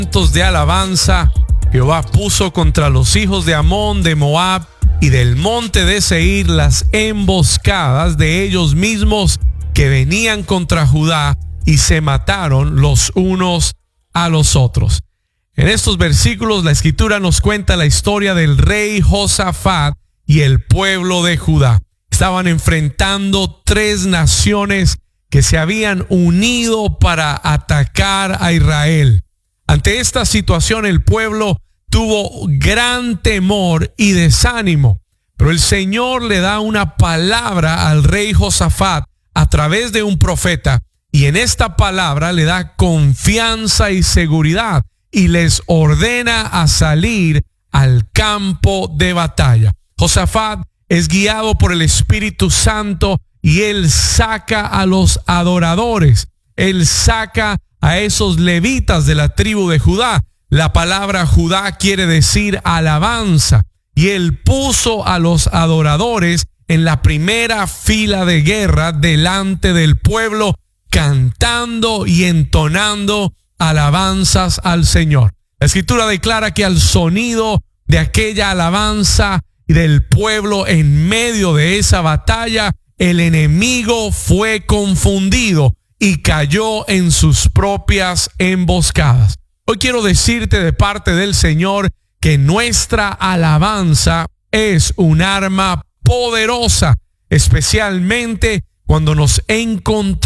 De alabanza, Jehová puso contra los hijos de Amón, de Moab y del monte de Seir las emboscadas de ellos mismos que venían contra Judá, y se mataron los unos a los otros. En estos versículos la escritura nos cuenta la historia del rey Josafat y el pueblo de Judá. Estaban enfrentando tres naciones que se habían unido para atacar a Israel. Ante esta situación el pueblo tuvo gran temor y desánimo, pero el Señor le da una palabra al rey Josafat a través de un profeta, y en esta palabra le da confianza y seguridad y les ordena a salir al campo de batalla. Josafat es guiado por el Espíritu Santo y él saca a los adoradores, él saca a esos levitas de la tribu de Judá. La palabra Judá quiere decir alabanza, y él puso a los adoradores en la primera fila de guerra delante del pueblo, cantando y entonando alabanzas al Señor. La escritura declara que al sonido de aquella alabanza del pueblo en medio de esa batalla, el enemigo fue confundido y cayó en sus propias emboscadas. Hoy quiero decirte de parte del Señor que nuestra alabanza es un arma poderosa, especialmente cuando nos encontramos